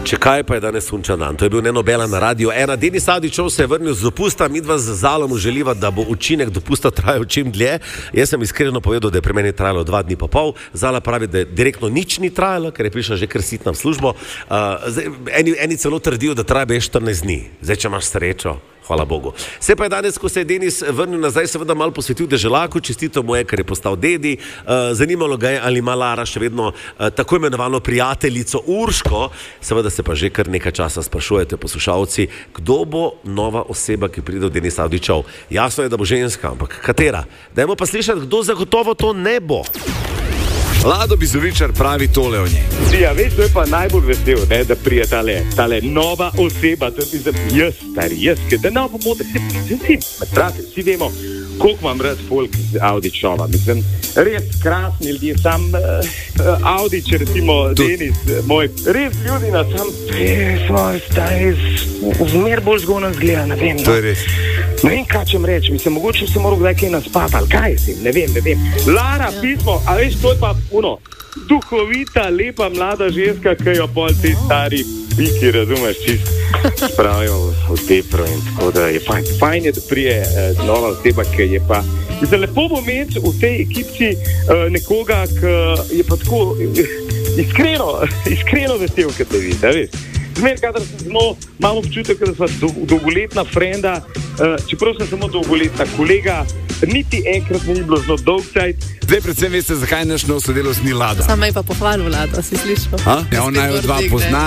Če kaj, pa je danes sunčan dan. To je bil Nenobela na Radio 1. Denis Avdićov se je vrnil z dopusta, midva z Zalom želiva, da bo učinek dopusta trajal čim dlje. Jaz sem iskreno povedal, da je pri meni trajalo 2 dni pa pol. Zala pravi, da je direktno nič ni trajalo, ker je prišla že kar sitna v službo. Eni celo trdijo, da traja 14 dni. Zdaj, če imaš srečo, hvala Bogu. Se pa je danes, ko se je Denis vrnil nazaj, seveda malo posvetil deželaku, čestito mu je, ker je postal dedi. Zanimalo ga je, ali ima Lara še vedno tako imenovano prijateljico Urško. Seveda se pa že kar nekaj časa sprašujete, poslušalci, kdo bo nova oseba, ki pride v Denis Avdićov. Jasno je, da bo ženska, ampak katera? Dajmo pa slišati, kdo zagotovo to ne bo. Lado Bizovičar pravi tole o njej. Ja, veš, to je pa najbolj vesel, ne, da prije tale nova oseba, to je jaz, ker da ne bo vsi vemo, koliko imam rad folk z Avdićova. Mislim, res krasni ljudje, sam Avdić, recimo Denis, moj, res ljudi na sam, svoj staj, zmer bolj zgodno zgleda, ne vem. To je res. Ne vem, kaj čem reči, mislim, mogoče se moral kdaj kaj naspati, ali kaj si, ne vem. Lara, pismo, a veš, to je pa duhovita, lepa mlada ženska, ki jo pol ti stari piki, razumeš, čist spravijo v tepro in tako da je fajn je, da prije nova oseba, ki je pa, mislim, lepo bo imeti v tej ekipci nekoga, ki je pa tako iskreno vesel, kot te vidi, da veš. Zmer, kadar sem malo občutek, da sva dolgoletna frenda, čeprav sem samo dolgoletna kolega, niti enkrat mi ni bilo zelo dolg cajt. Zdaj predvsem veste, zakaj naš nov sodelavec ni Lado. Sama je pa pohvalil Lado, si slišal? Ja, on naj od dva pozna.